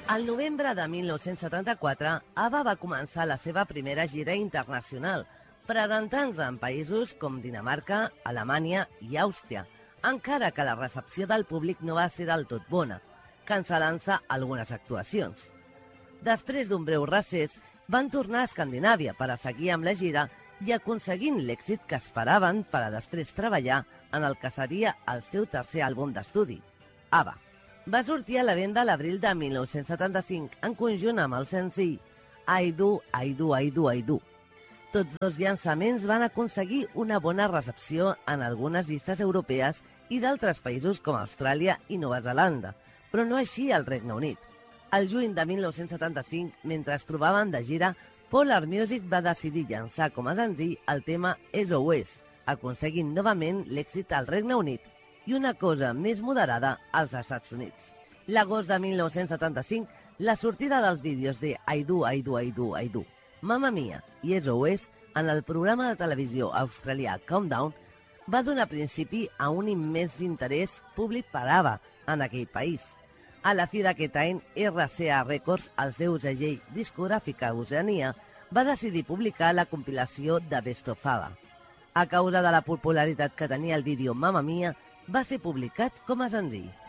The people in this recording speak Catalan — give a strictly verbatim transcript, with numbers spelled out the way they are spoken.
Al novembre de mil nou-cents setanta-quatre, ABBA va començar la seva primera gira internacional, presentant-se en països com Dinamarca, Alemanya i Àustria, encara que la recepció del públic no va ser del tot bona, cancel·lant-se algunes actuacions. Després d'un breu recés, van tornar a Escandinàvia per a seguir amb la gira i aconseguint l'èxit que esperaven per a després treballar en el que seria el seu tercer àlbum d'estudi, ABBA. Va sortir a la venda a l'abril de mil nou-cents setanta-cinc en conjunt amb el senzill I Do, I Do, I Do, I Do. Tots dos llançaments van aconseguir una bona recepció en algunes llistes europees i d'altres països com Austràlia i Nova Zelanda, però no així al Regne Unit. Al juny de mil nou-cents setanta-cinc, mentre es trobaven de gira, Polar Music va decidir llançar com a senzill el tema S O S, aconseguint novament l'èxit al Regne Unit i una cosa més moderada als Estats Units. L'agost de mil nou-cents setanta-cinc, la sortida dels vídeos de I Do, I Do, I Do, I Do, Mamma Mia i S O S en el programa de televisió australià Countdown va donar principi a un immens interès públic per ABBA en aquell país. A la fi d'aquest any, R C A Records, el seu segell discogràfic a Oceania, va decidir publicar la compilació de Best of ABBA. A causa de la popularitat que tenia el vídeo Mamma Mia, va ser publicat com a senzill.